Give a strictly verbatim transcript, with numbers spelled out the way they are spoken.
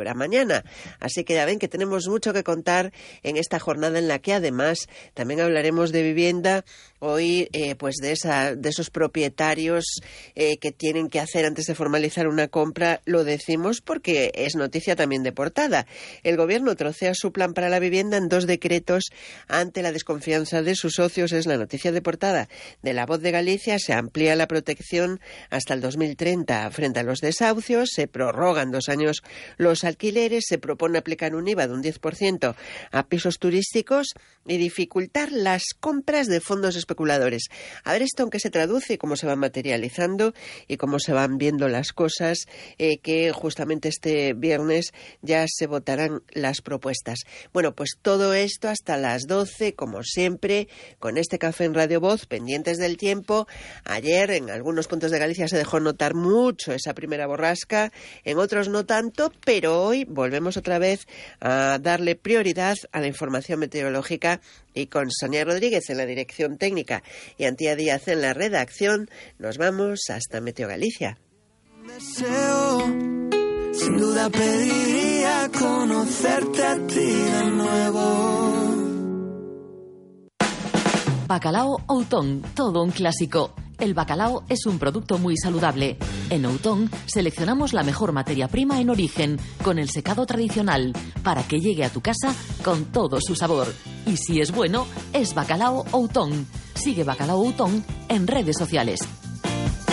habrá mañana. Así que ya ven que tenemos mucho que contar en esta jornada en la que además también hablaremos de vivienda. Hoy, eh, pues de, esa, de esos propietarios eh, que tienen que hacer antes de formalizar una compra, lo decimos porque es noticia también de portada. El Gobierno trocea su plan para la vivienda en dos decretos ante la desconfianza de sus socios. Es la noticia de portada de La Voz de Galicia. Se amplía la protección hasta el dos mil treinta frente a los desahucios, se prorrogan dos años los alquileres, se propone aplicar un I V A de un diez por ciento a pisos turísticos y dificultar las compras de fondos especuladores. A ver esto en qué se traduce y cómo se va materializando y cómo se van viendo las cosas, eh, que justamente este viernes ya se votarán las propuestas. Bueno, pues todo esto hasta las doce, como siempre, con este café en Radio Voz, pendientes del tiempo. Ayer en algunos puntos de Galicia se dejó notar mucho esa primera borrasca, en otros no tanto, pero hoy volvemos otra vez a darle prioridad a la información meteorológica y con Sonia Rodríguez en la dirección técnica y Antía Díaz en la redacción, nos vamos hasta Meteo Galicia. Deseo, sin duda pediría conocerte a ti de nuevo. Bacalao Outón, todo un clásico. El bacalao es un producto muy saludable. En Outón seleccionamos la mejor materia prima en origen, con el secado tradicional, para que llegue a tu casa con todo su sabor. Y si es bueno, es Bacalao Outón. Sigue Bacalao Outón en redes sociales.